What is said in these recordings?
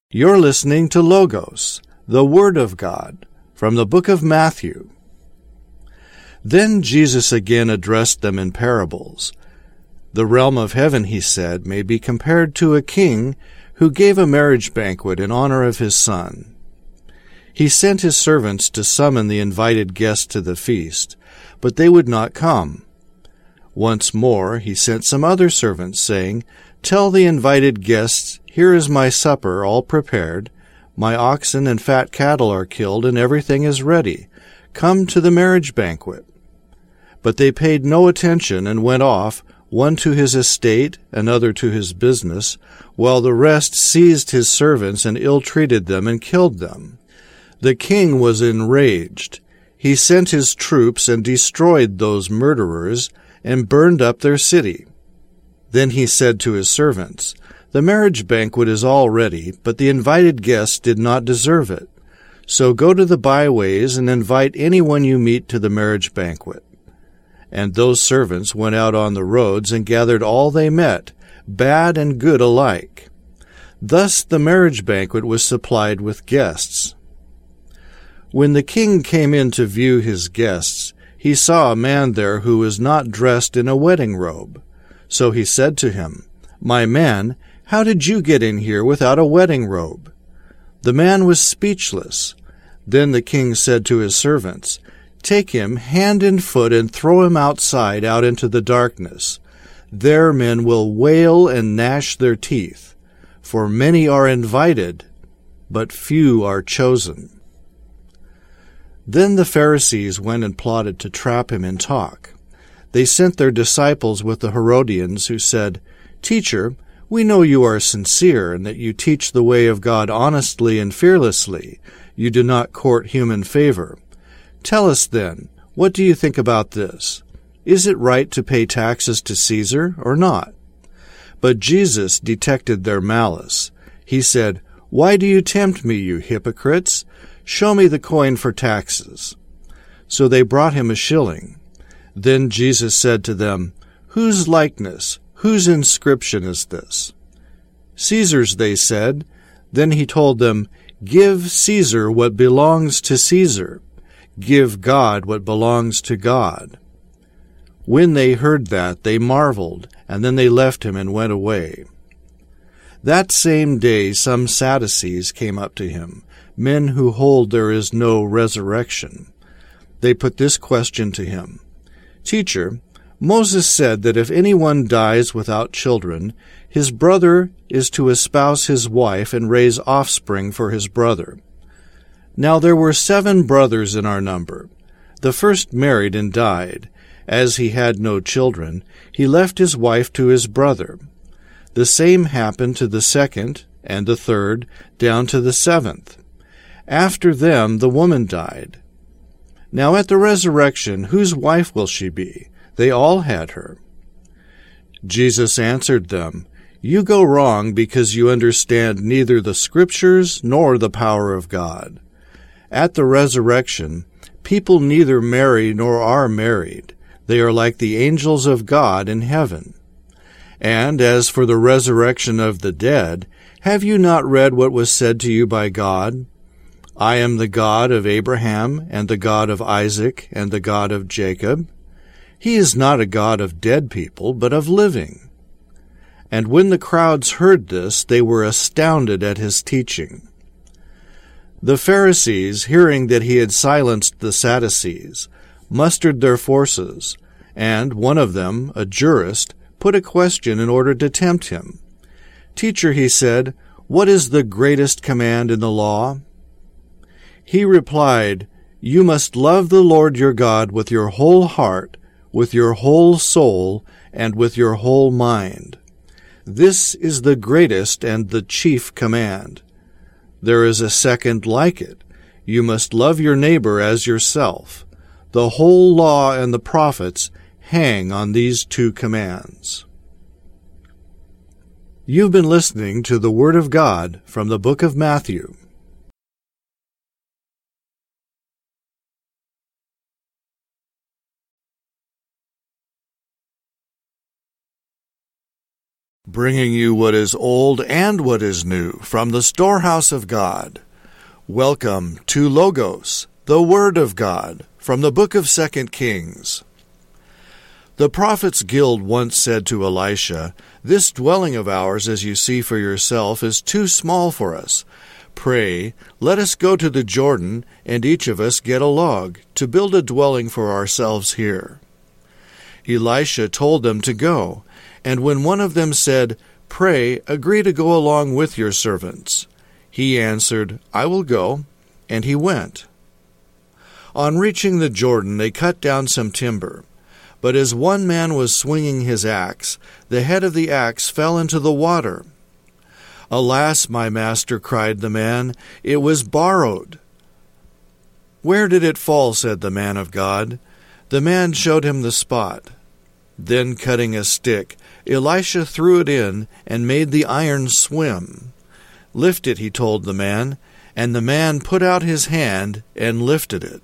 You're listening to Logos, the Word of God, from the book of Matthew. Then Jesus again addressed them in parables. The realm of heaven, he said, may be compared to a king who gave a marriage banquet in honor of his son. He sent his servants to summon the invited guests to the feast, but they would not come. Once more he sent some other servants, saying, "Tell the invited guests, here is my supper all prepared. My oxen and fat cattle are killed, and everything is ready. Come to the marriage banquet." But they paid no attention and went off, one to his estate, another to his business, while the rest seized his servants and ill-treated them and killed them. The king was enraged. He sent his troops and destroyed those murderers and burned up their city. Then he said to his servants, "The marriage banquet is all ready, but the invited guests did not deserve it. So go to the byways and invite anyone you meet to the marriage banquet." And those servants went out on the roads and gathered all they met, bad and good alike. Thus the marriage banquet was supplied with guests. When the king came in to view his guests, he saw a man there who was not dressed in a wedding robe. So he said to him, "My man, how did you get in here without a wedding robe?" The man was speechless. Then the king said to his servants, "Take him hand and foot and throw him outside out into the darkness. There men will wail and gnash their teeth, for many are invited, but few are chosen." Then the Pharisees went and plotted to trap him in talk. They sent their disciples with the Herodians, who said, "Teacher, we know you are sincere and that you teach the way of God honestly and fearlessly. You do not court human favor. Tell us then, what do you think about this? Is it right to pay taxes to Caesar or not?" But Jesus detected their malice. He said, "Why do you tempt me, you hypocrites? Show me the coin for taxes." So they brought him a shilling. Then Jesus said to them, "Whose likeness, whose inscription is this?" "Caesar's," they said. Then he told them, "Give Caesar what belongs to Caesar. Give God what belongs to God." When they heard that, they marveled, and then they left him and went away. That same day some Sadducees came up to him, men who hold there is no resurrection. They put this question to him, "Teacher, Moses said that if anyone dies without children, his brother is to espouse his wife and raise offspring for his brother. Now there were 7 brothers in our number. The first married and died. As he had no children, he left his wife to his brother. The same happened to the second and the third, down to the 7th. After them the woman died. Now at the resurrection, whose wife will she be? They all had her." Jesus answered them, "You go wrong because you understand neither the Scriptures nor the power of God. At the resurrection, people neither marry nor are married. They are like the angels of God in heaven. And as for the resurrection of the dead, have you not read what was said to you by God? I am the God of Abraham, and the God of Isaac, and the God of Jacob. He is not a God of dead people, but of living." And when the crowds heard this, they were astounded at his teaching. The Pharisees, hearing that he had silenced the Sadducees, mustered their forces, and one of them, a jurist, put a question in order to tempt him. "Teacher," he said, "what is the greatest command in the law?" He replied, "You must love the Lord your God with your whole heart, with your whole soul, and with your whole mind. This is the greatest and the chief command. There is a second like it. You must love your neighbor as yourself. The whole law and the prophets hang on these 2 commands." You've been listening to the Word of God from the book of Matthew. bringing you what is old and what is new from the storehouse of God. Welcome to Logos, the Word of God, from the book of 2 Kings. The Prophets Guild once said to Elisha, "This dwelling of ours, as you see for yourself, is too small for us. Pray, let us go to the Jordan, and each of us get a log, to build a dwelling for ourselves here." Elisha told them to go, and when one of them said, "Pray, agree to go along with your servants," he answered, "I will go," and he went. On reaching the Jordan, they cut down some timber. But as one man was swinging his axe, the head of the axe fell into the water. "Alas, my master," cried the man, "it was borrowed." "Where did it fall?" said the man of God. The man showed him the spot. Then, cutting a stick, Elisha threw it in and made the iron swim. "Lift it," he told the man, and the man put out his hand and lifted it.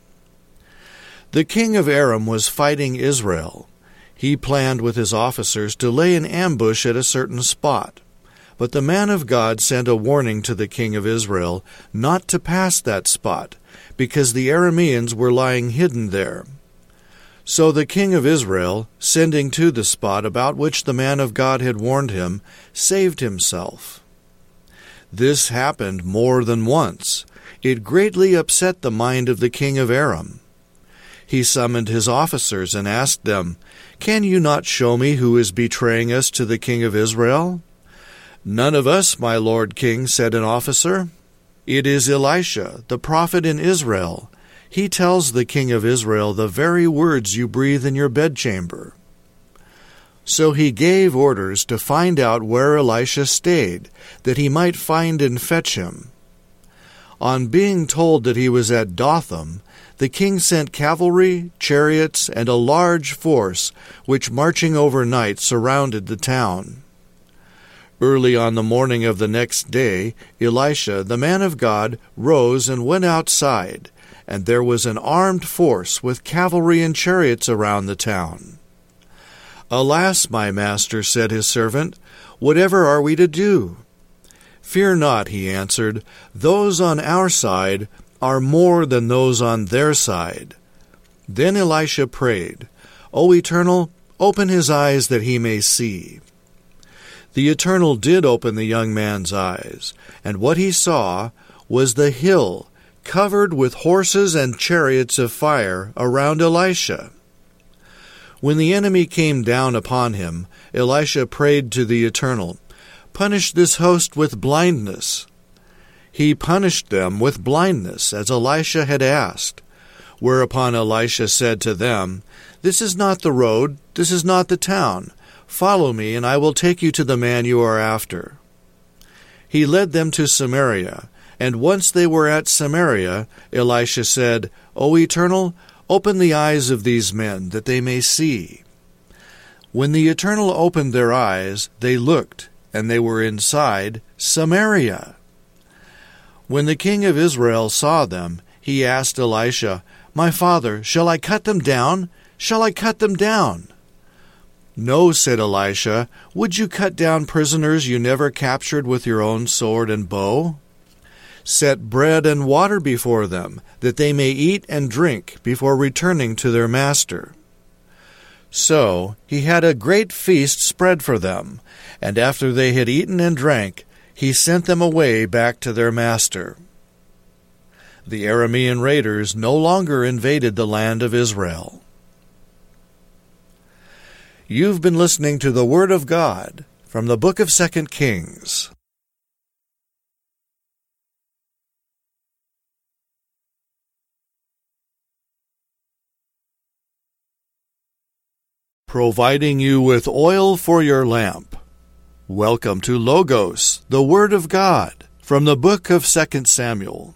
The king of Aram was fighting Israel. He planned with his officers to lay an ambush at a certain spot. But the man of God sent a warning to the king of Israel not to pass that spot, because the Arameans were lying hidden there. So the king of Israel, sending to the spot about which the man of God had warned him, saved himself. This happened more than once. It greatly upset the mind of the king of Aram. He summoned his officers and asked them, "Can you not show me who is betraying us to the king of Israel?" "None of us, my lord king," said an officer. "It is Elisha, the prophet in Israel. He tells the king of Israel the very words you breathe in your bedchamber." So he gave orders to find out where Elisha stayed, that he might find and fetch him. On being told that he was at Dothan, the king sent cavalry, chariots, and a large force, which marching overnight surrounded the town. Early on the morning of the next day, Elisha, the man of God, rose and went outside, and there was an armed force with cavalry and chariots around the town. "Alas, my master," said his servant, "whatever are we to do?" "Fear not," he answered, "those on our side are more than those on their side." Then Elisha prayed, "O Eternal, open his eyes that he may see." The Eternal did open the young man's eyes, and what he saw was the hill covered with horses and chariots of fire around Elisha. When the enemy came down upon him, Elisha prayed to the Eternal, "Punish this host with blindness." He punished them with blindness, as Elisha had asked. Whereupon Elisha said to them, "This is not the road, this is not the town. Follow me, and I will take you to the man you are after." He led them to Samaria, and once they were at Samaria, Elisha said, "O Eternal, open the eyes of these men, that they may see." When the Eternal opened their eyes, they looked, and they were inside Samaria. When the king of Israel saw them, he asked Elisha, "My father, shall I cut them down? Shall I cut them down?" "No," said Elisha. "Would you cut down prisoners you never captured with your own sword and bow? Set bread and water before them, that they may eat and drink before returning to their master." So he had a great feast spread for them, and after they had eaten and drank, he sent them away back to their master. The Aramean raiders no longer invaded the land of Israel. You've been listening to the Word of God from the book of 2 Kings. Providing you with oil for your lamp. Welcome to Logos, the Word of God, from the book of 2 Samuel.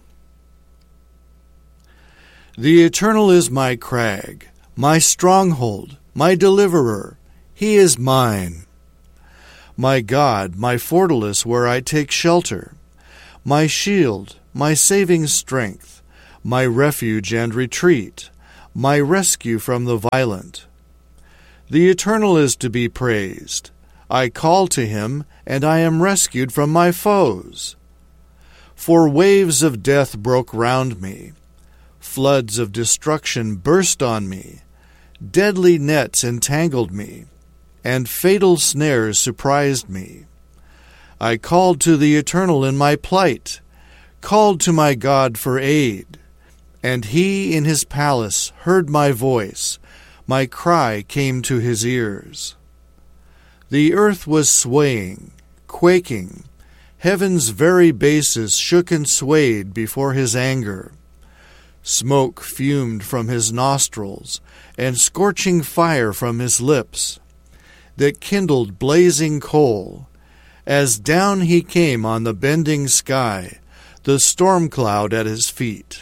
The Eternal is my crag, my stronghold, my deliverer. He is mine. My God, my fortalice where I take shelter, my shield, my saving strength, my refuge and retreat, my rescue from the violent. The Eternal is to be praised. I call to him, and I am rescued from my foes. For waves of death broke round me. Floods of destruction burst on me. Deadly nets entangled me, and fatal snares surprised me. I called to the Eternal in my plight, called to my God for aid. And he in his palace heard my voice. My cry came to his ears. The earth was swaying, quaking. Heaven's very bases shook and swayed before his anger. Smoke fumed from his nostrils, and scorching fire from his lips, that kindled blazing coal, as down he came on the bending sky, the storm cloud at his feet.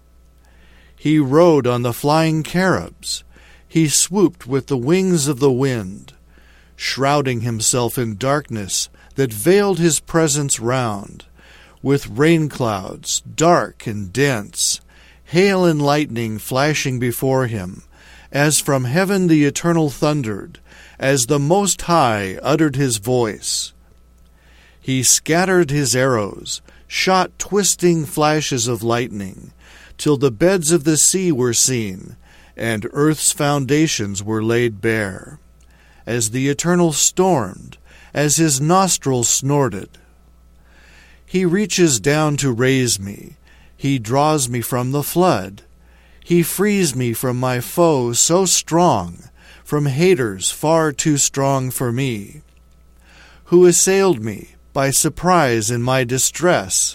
He rode on the flying cherubs. He swooped with the wings of the wind, shrouding himself in darkness that veiled his presence round, with rain clouds dark and dense, hail and lightning flashing before him, as from heaven the Eternal thundered, as the Most High uttered his voice. He scattered his arrows, shot twisting flashes of lightning, till the beds of the sea were seen, and earth's foundations were laid bare, as the Eternal stormed, as his nostrils snorted. He reaches down to raise me. He draws me from the flood. He frees me from my foe so strong, from haters far too strong for me, who assailed me by surprise in my distress.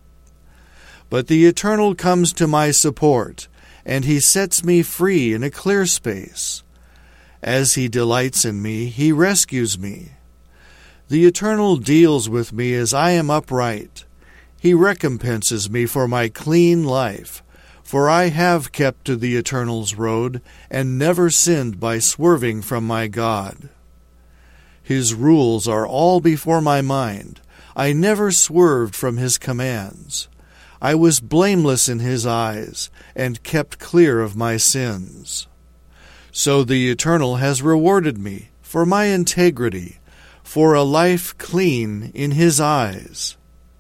But the Eternal comes to my support, and he sets me free in a clear space. As he delights in me, he rescues me. The Eternal deals with me as I am upright. He recompenses me for my clean life, for I have kept to the Eternal's road, and never sinned by swerving from my God. His rules are all before my mind. I never swerved from his commands. I was blameless in his eyes, and kept clear of my sins. So the Eternal has rewarded me for my integrity, for a life clean in his eyes.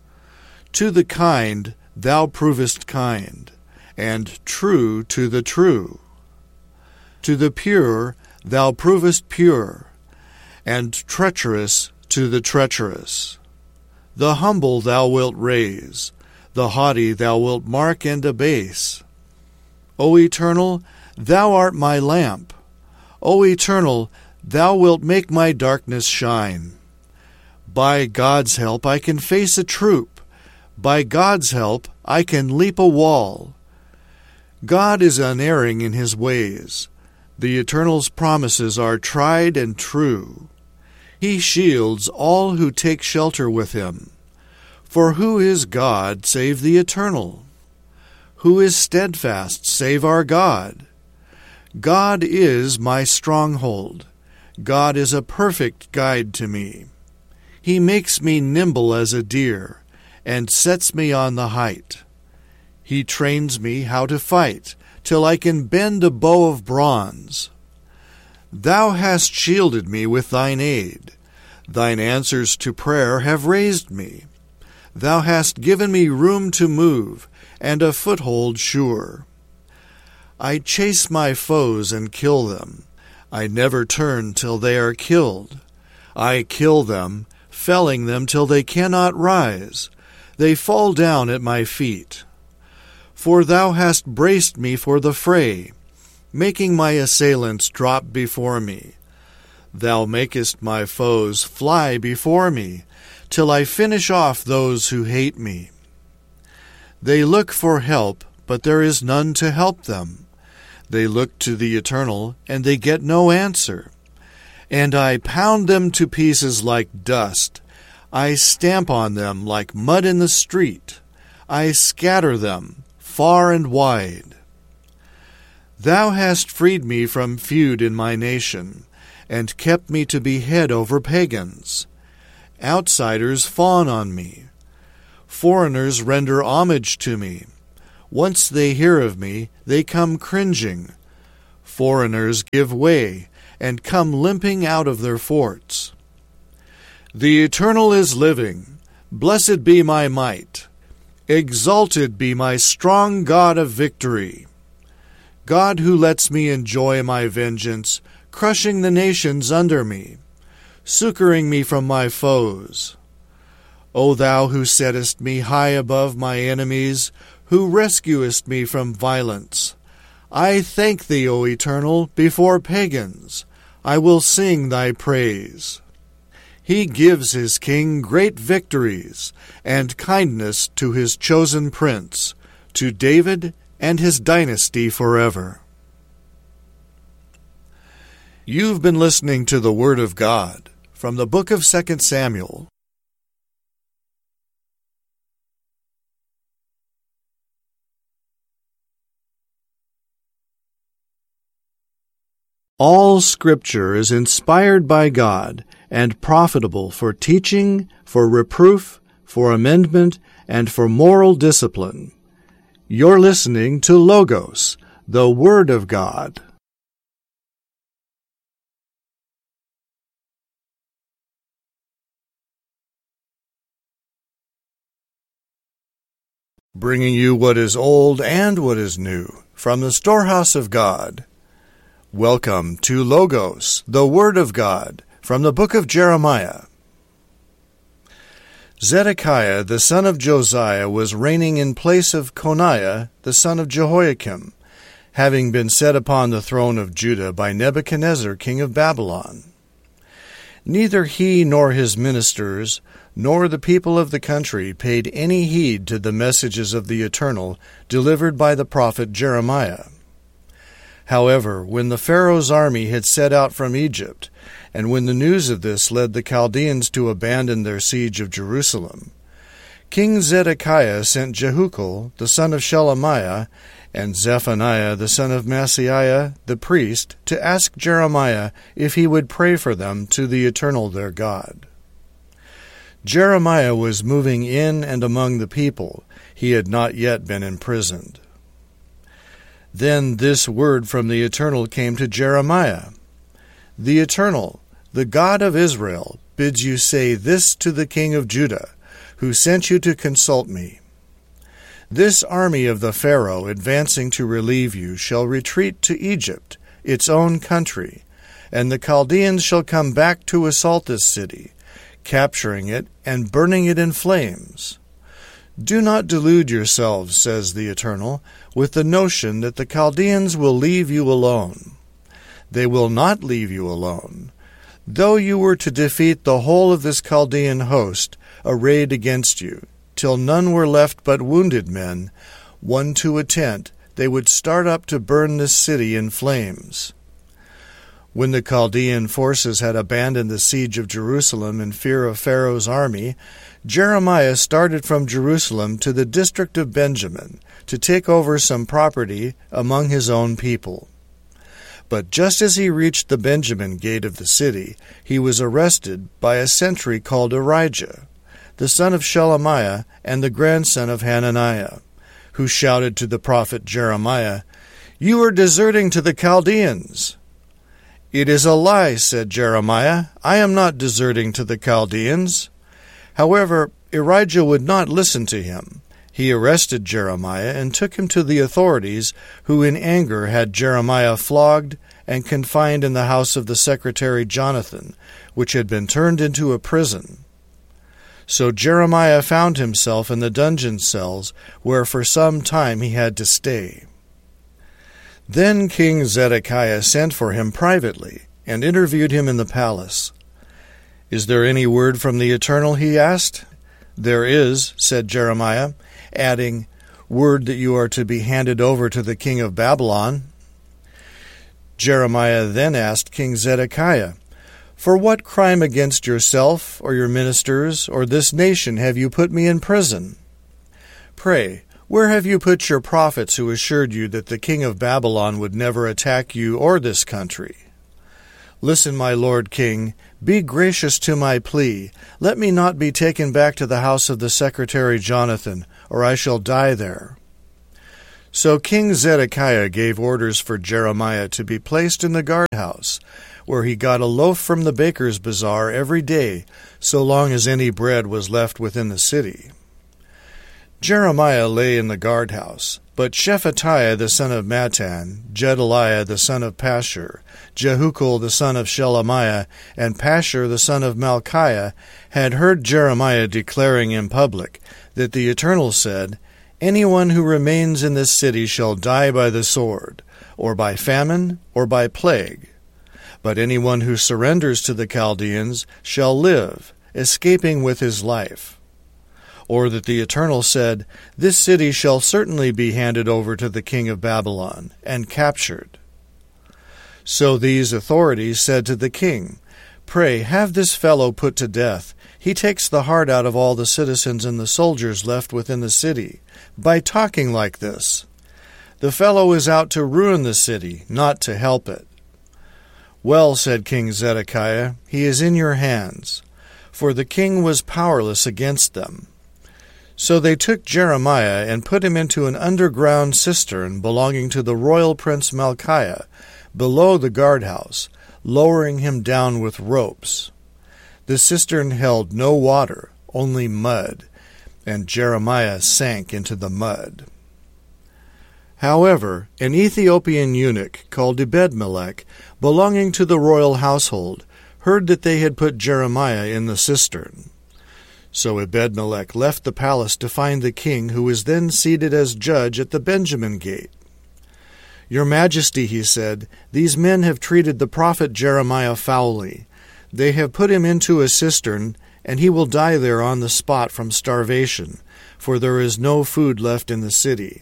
To the kind thou provest kind, and true to the true. To the pure thou provest pure, and treacherous to the treacherous. The humble thou wilt raise, the haughty thou wilt mark and abase. O Eternal, thou art my lamp. O Eternal, thou wilt make my darkness shine. By God's help I can face a troop. By God's help I can leap a wall. God is unerring in his ways. The Eternal's promises are tried and true. He shields all who take shelter with him. For who is God save the Eternal? Who is steadfast save our God? God is my stronghold. God is a perfect guide to me. He makes me nimble as a deer, and sets me on the height. He trains me how to fight, till I can bend a bow of bronze. Thou hast shielded me with thine aid. Thine answers to prayer have raised me. Thou hast given me room to move, and a foothold sure. I chase my foes and kill them. I never turn till they are killed. I kill them, felling them till they cannot rise. They fall down at my feet. For thou hast braced me for the fray, making my assailants drop before me. Thou makest my foes fly before me, till I finish off those who hate me. They look for help, but there is none to help them. They look to the Eternal, and they get no answer. And I pound them to pieces like dust. I stamp on them like mud in the street. I scatter them far and wide. Thou hast freed me from feud in my nation, and kept me to be head over pagans. Outsiders fawn on me. Foreigners render homage to me. Once they hear of me, they come cringing. Foreigners give way, and come limping out of their forts. The Eternal is living. Blessed be my might. Exalted be my strong God of victory. God who lets me enjoy my vengeance, crushing the nations under me, succoring me from my foes. O thou who settest me high above my enemies, who rescuest me from violence, I thank thee, O Eternal, before pagans. I will sing thy praise. He gives his king great victories, and kindness to his chosen prince, to David and his dynasty forever. You've been listening to the Word of God from the book of 2 Samuel. All Scripture is inspired by God and profitable for teaching, for reproof, for amendment, and for moral discipline. You're listening to Logos, the Word of God. Bringing you what is old and what is new from the storehouse of God. Welcome to Logos, the Word of God, from the book of Jeremiah. Zedekiah, the son of Josiah, was reigning in place of Coniah, the son of Jehoiakim, having been set upon the throne of Judah by Nebuchadnezzar, king of Babylon. Neither he nor his ministers, nor the people of the country paid any heed to the messages of the Eternal delivered by the prophet Jeremiah. However, when the Pharaoh's army had set out from Egypt, and when the news of this led the Chaldeans to abandon their siege of Jerusalem, King Zedekiah sent Jehukal, the son of Shelemiah, and Zephaniah, the son of Maaseiah, the priest, to ask Jeremiah if he would pray for them to the Eternal their God. Jeremiah was moving in and among the people. He had not yet been imprisoned. Then this word from the Eternal came to Jeremiah. The Eternal, the God of Israel, bids you say this to the king of Judah, who sent you to consult me. This army of the Pharaoh advancing to relieve you shall retreat to Egypt, its own country, and the Chaldeans shall come back to assault this city, capturing it and burning it in flames. Do not delude yourselves, says the Eternal, with the notion that the Chaldeans will leave you alone. They will not leave you alone. Though you were to defeat the whole of this Chaldean host arrayed against you, till none were left but wounded men, one to a tent, they would start up to burn this city in flames. When the Chaldean forces had abandoned the siege of Jerusalem in fear of Pharaoh's army, Jeremiah started from Jerusalem to the district of Benjamin to take over some property among his own people. But just as he reached the Benjamin gate of the city, he was arrested by a sentry called Arijah, the son of Shelemiah and the grandson of Hananiah, who shouted to the prophet Jeremiah, "You are deserting to the Chaldeans." "It is a lie," said Jeremiah. "I am not deserting to the Chaldeans." However, Arijah would not listen to him. He arrested Jeremiah and took him to the authorities, who in anger had Jeremiah flogged and confined in the house of the secretary Jonathan, which had been turned into a prison. So Jeremiah found himself in the dungeon cells, where for some time he had to stay. Then King Zedekiah sent for him privately, and interviewed him in the palace. "Is there any word from the Eternal?" he asked. "There is," said Jeremiah, adding, "word that you are to be handed over to the king of Babylon." Jeremiah then asked King Zedekiah, "For what crime against yourself, or your ministers, or this nation have you put me in prison? Pray, where have you put your prophets who assured you that the king of Babylon would never attack you or this country? Listen, my lord king, be gracious to my plea. Let me not be taken back to the house of the secretary Jonathan, or I shall die there." So King Zedekiah gave orders for Jeremiah to be placed in the guardhouse, where he got a loaf from the baker's bazaar every day, so long as any bread was left within the city. Jeremiah lay in the guardhouse, but Shephatiah the son of Mattan, Gedaliah the son of Pashur, Jehukal the son of Shelemiah, and Pashur the son of Malchiah had heard Jeremiah declaring in public that the Eternal said, "Anyone who remains in this city shall die by the sword, or by famine, or by plague. But anyone who surrenders to the Chaldeans shall live, escaping with his life." Or that the Eternal said, "This city shall certainly be handed over to the king of Babylon, and captured." So these authorities said to the king, "Pray, have this fellow put to death. He takes the heart out of all the citizens and the soldiers left within the city, by talking like this. The fellow is out to ruin the city, not to help it." "Well," said King Zedekiah, "he is in your hands." For the king was powerless against them. So they took Jeremiah and put him into an underground cistern belonging to the royal prince Malchiah, below the guardhouse, lowering him down with ropes. The cistern held no water, only mud, and Jeremiah sank into the mud. However, an Ethiopian eunuch called Ebed-melech, belonging to the royal household, heard that they had put Jeremiah in the cistern. So Ebed-melech left the palace to find the king, who was then seated as judge at the Benjamin gate. "Your Majesty," he said, "these men have treated the prophet Jeremiah foully. They have put him into a cistern, and he will die there on the spot from starvation, for there is no food left in the city."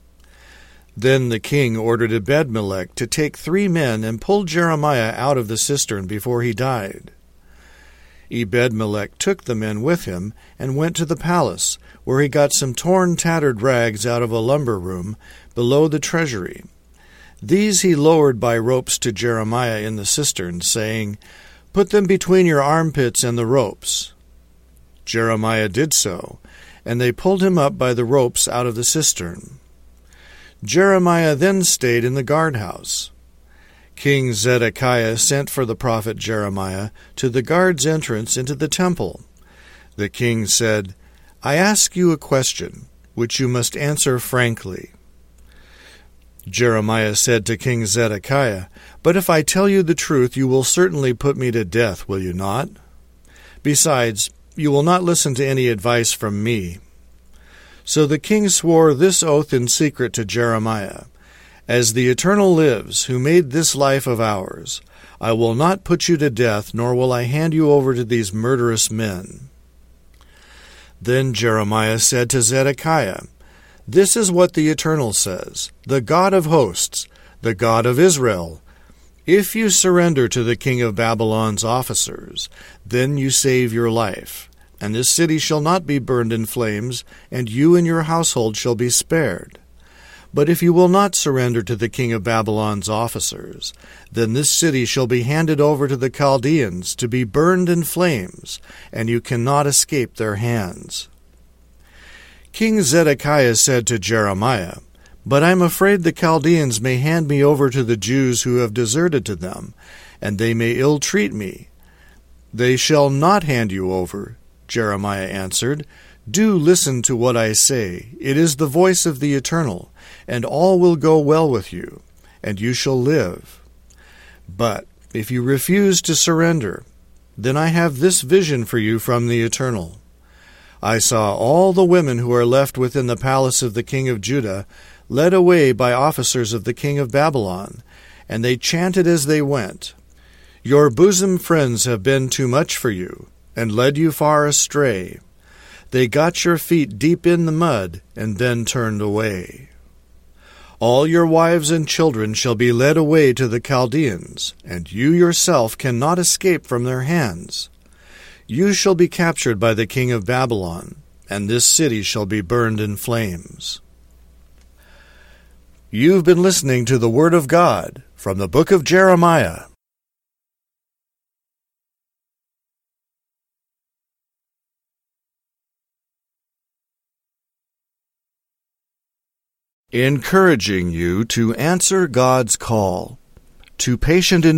Then the king ordered Ebed-melech to take 3 men and pull Jeremiah out of the cistern before he died. Ebed-melech took the men with him and went to the palace, where he got some torn, tattered rags out of a lumber room below the treasury. These he lowered by ropes to Jeremiah in the cistern, saying, "Put them between your armpits and the ropes." Jeremiah did so, and they pulled him up by the ropes out of the cistern. Jeremiah then stayed in the guardhouse. King Zedekiah sent for the prophet Jeremiah to the guard's entrance into the temple. The king said, "I ask you a question, which you must answer frankly." Jeremiah said to King Zedekiah, "But if I tell you the truth, you will certainly put me to death, will you not? Besides, you will not listen to any advice from me." So the king swore this oath in secret to Jeremiah, "As the Eternal lives, who made this life of ours, I will not put you to death, nor will I hand you over to these murderous men." Then Jeremiah said to Zedekiah, "This is what the Eternal says, the God of hosts, the God of Israel. If you surrender to the king of Babylon's officers, then you save your life, and this city shall not be burned in flames, and you and your household shall be spared. But if you will not surrender to the king of Babylon's officers, then this city shall be handed over to the Chaldeans to be burned in flames, and you cannot escape their hands." King Zedekiah said to Jeremiah, "But I am afraid the Chaldeans may hand me over to the Jews who have deserted to them, and they may ill-treat me." "They shall not hand you over," Jeremiah answered. "Do listen to what I say. It is the voice of the Eternal, and all will go well with you, and you shall live. But if you refuse to surrender, then I have this vision for you from the Eternal. I saw all the women who are left within the palace of the king of Judah led away by officers of the king of Babylon, and they chanted as they went, 'Your bosom friends have been too much for you, and led you far astray. They got your feet deep in the mud, and then turned away. All your wives and children shall be led away to the Chaldeans, and you yourself cannot escape from their hands. You shall be captured by the king of Babylon, and this city shall be burned in flames.'" You've been listening to the Word of God from the book of Jeremiah. Encouraging you to answer God's call to patient endurance